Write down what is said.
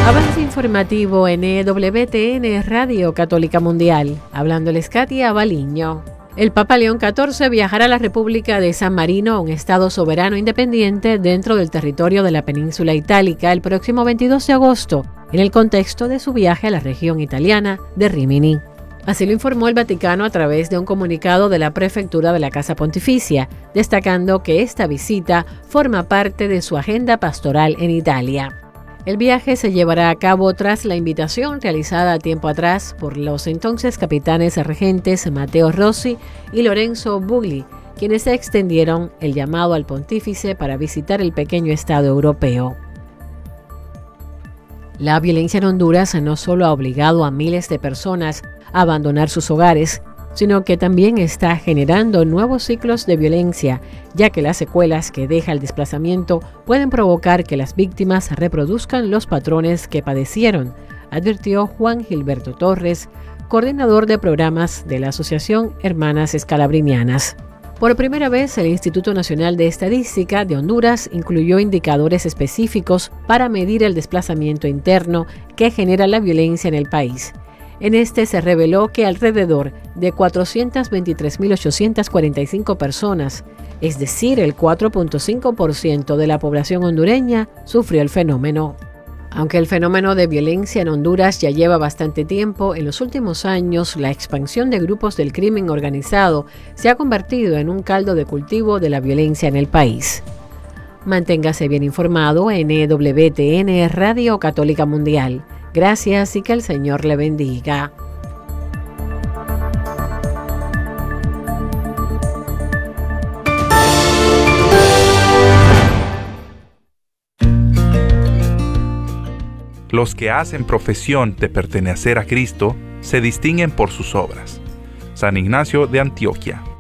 Avance informativo en EWTN Radio Católica Mundial. Hablándoles Katia Baliño. El Papa León XIV viajará a la República de San Marino, un estado soberano independiente dentro del territorio de la península itálica, el próximo 22 de agosto, en el contexto de su viaje a la región italiana de Rímini. Así lo informó el Vaticano a través de un comunicado de la Prefectura de la Casa Pontificia, destacando que esta visita forma parte de su agenda pastoral en Italia. El viaje se llevará a cabo tras la invitación realizada tiempo atrás por los entonces capitanes regentes Matteo Rossi y Lorenzo Bugli, quienes extendieron el llamado al pontífice para visitar el pequeño estado europeo. La violencia en Honduras no solo ha obligado a miles de personas a abandonar sus hogares, sino que también está generando nuevos ciclos de violencia, ya que las secuelas que deja el desplazamiento pueden provocar que las víctimas reproduzcan los patrones que padecieron, advirtió Juan Gilberto Torres, coordinador de programas de la Asociación Hermanas Escalabrinianas. Por primera vez, el Instituto Nacional de Estadística de Honduras incluyó indicadores específicos para medir el desplazamiento interno que genera la violencia en el país. En este se reveló que alrededor de 423.845 personas, es decir, el 4.5% de la población hondureña, sufrió el fenómeno. Aunque el fenómeno de violencia en Honduras ya lleva bastante tiempo, en los últimos años la expansión de grupos del crimen organizado se ha convertido en un caldo de cultivo de la violencia en el país. Manténgase bien informado en EWTN Radio Católica Mundial. Gracias y que el Señor le bendiga. Los que hacen profesión de pertenecer a Cristo se distinguen por sus obras. San Ignacio de Antioquia.